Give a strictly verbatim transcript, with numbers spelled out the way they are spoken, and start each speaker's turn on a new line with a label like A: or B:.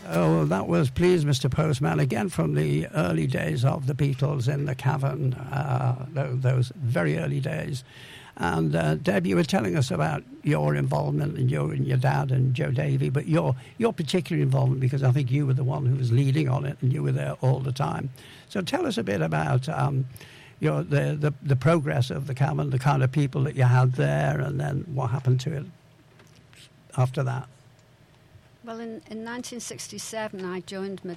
A: Oh, that was Please Mister Postman, again from the early days of the Beatles in the Cavern, uh, those very early days. And uh, Deb, you were telling us about your involvement and your and your dad and Joe Davey, but your your particular involvement, because I think you were the one who was leading on it and you were there all the time. So tell us a bit about um, your the, the, the progress of the Cavern, the kind of people that you had there, and then what happened to it after that.
B: Well, in, in nineteen sixty-seven, I joined my